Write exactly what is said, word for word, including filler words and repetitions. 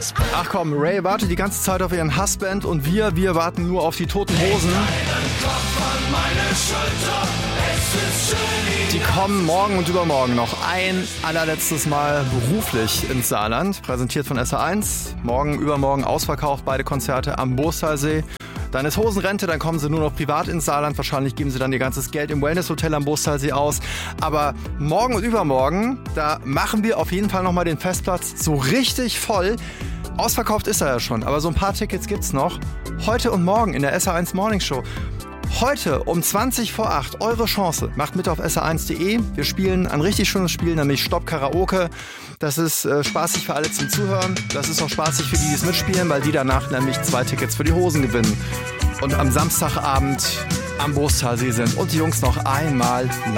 Ach komm, Ray wartet die ganze Zeit auf ihren Husband und wir, wir warten nur auf die Toten Hosen. Die kommen morgen und übermorgen noch ein allerletztes Mal beruflich ins Saarland, präsentiert von S R eins. Morgen, übermorgen ausverkauft, beide Konzerte am Boostalsee. Dann ist Hosenrente, dann kommen sie nur noch privat ins Saarland. Wahrscheinlich geben sie dann ihr ganzes Geld im Wellness-Hotel am Boostalsee aus. Aber morgen und übermorgen, da machen wir auf jeden Fall nochmal den Festplatz so richtig voll. Ausverkauft ist er ja schon, aber so ein paar Tickets gibt's noch. Heute und morgen in der S R eins Morning Show. Heute um zwanzig vor acht eure Chance. Macht mit auf S R eins punkt de. Wir spielen ein richtig schönes Spiel, nämlich Stopp Karaoke. Das ist äh, spaßig für alle zum Zuhören. Das ist auch spaßig für die, die es mitspielen, weil die danach nämlich zwei Tickets für die Hosen gewinnen. Und am Samstagabend am Boostalsee sind und die Jungs noch einmal